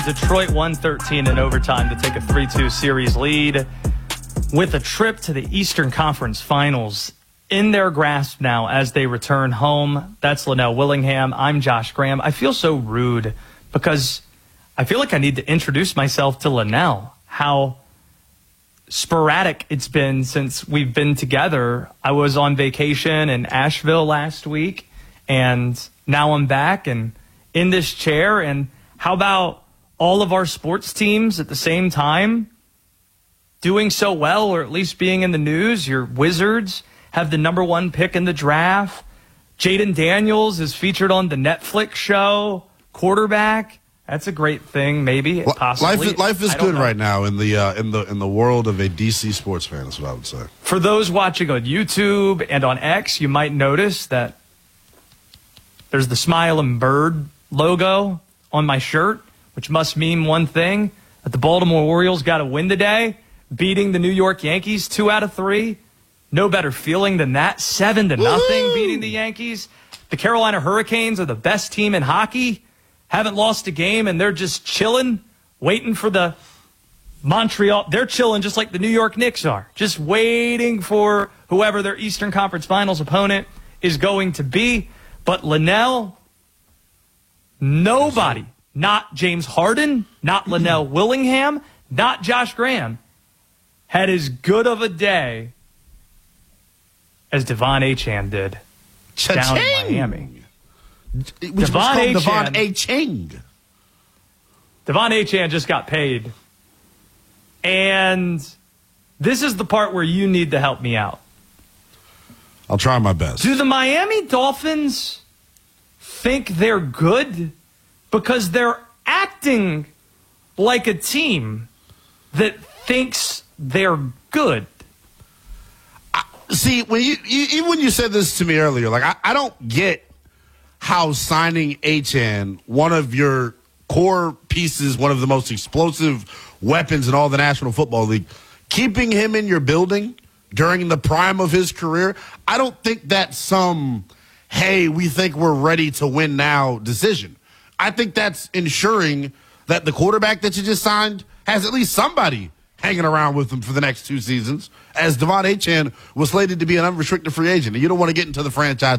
Detroit won 13 in overtime to take a 3-2 series lead with a trip to the Eastern Conference Finals in their grasp now as they return home. That's Linnell Willingham. I'm Josh Graham. I feel so rude because I feel like I need to introduce myself to Linnell. How sporadic it's been since we've been together. I was on vacation in Asheville last week, and now I'm back and in this chair. And how about all of our sports teams at the same time doing so well, or at least being in the news? Your Wizards have the #1 pick in the draft. Jaden Daniels is featured on the Netflix show, quarterback. That's a great thing, maybe, possibly. Life is good right now in the world of a DC sports fan, is what I would say. For those watching on YouTube and on X, you might notice that there's the Smile and Bird logo on my shirt, which must mean one thing, that the Baltimore Orioles got a win today, beating the New York Yankees 2 out of 3. No better feeling than that. 7-0 beating the Yankees. The Carolina Hurricanes are the best team in hockey. Haven't lost a game, and they're just chilling, waiting for the Montreal. They're chilling just like the New York Knicks are, just waiting for whoever their Eastern Conference Finals opponent is going to be. But Linnell, nobody, not James Harden, not Linnell Willingham, not Josh Graham, had as good of a day as Devon Achane did down in Miami. Devon Achane. Devon Achane just got paid. And this is the part where you need to help me out. I'll try my best. Do the Miami Dolphins think they're good? Because they're acting like a team that thinks they're good. See, even when you said this to me earlier, like I don't get how signing Achane, one of your core pieces, one of the most explosive weapons in all the National Football League, keeping him in your building during the prime of his career, I don't think that's some, hey, we think we're ready to win now decision. I think that's ensuring that the quarterback that you just signed has at least somebody hanging around with him for the next 2 seasons, as Devon Achane was slated to be an unrestricted free agent. And you don't want to get into the franchise